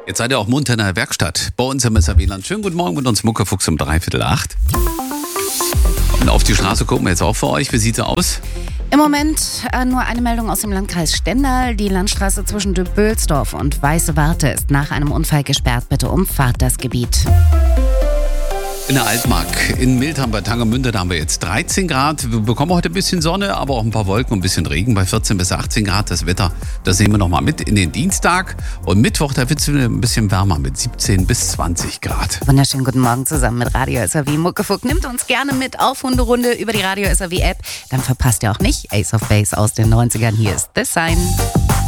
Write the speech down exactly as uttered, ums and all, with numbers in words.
Jetzt seid ihr auch munter in der Werkstatt bei uns im S R W-Land. Schönen guten Morgen mit uns Muckefuchs um dreiviertel acht. Und auf die Straße gucken wir jetzt auch für euch. Wie sieht's aus? Im Moment äh, nur eine Meldung aus dem Landkreis Stendal. Die Landstraße zwischen Döbölsdorf und Weiße Warte ist nach einem Unfall gesperrt. Bitte umfahrt das Gebiet. In der Altmark, in Mildheim bei Tangermünde, da haben wir jetzt dreizehn Grad. Wir bekommen heute ein bisschen Sonne, aber auch ein paar Wolken und ein bisschen Regen bei vierzehn bis achtzehn Grad. Das Wetter, das sehen wir nochmal mit in den Dienstag. Und Mittwoch, da wird es ein bisschen wärmer mit siebzehn bis zwanzig Grad. Wunderschönen guten Morgen zusammen mit Radio S R W. Muckefuck nimmt uns gerne mit auf Hunderunde über die Radio S R W App. Dann verpasst ihr auch nicht Ace of Base aus den neunzigern. Hier ist The Sign.